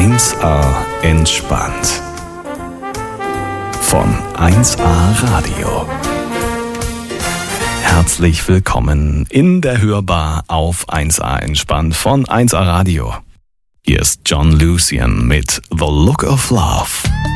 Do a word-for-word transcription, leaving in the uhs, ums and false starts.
eins A entspannt. Von eins A Radio. Herzlich willkommen in der Hörbar auf eins A entspannt von eins A Radio. Hier ist John Lucian mit The Look of Love.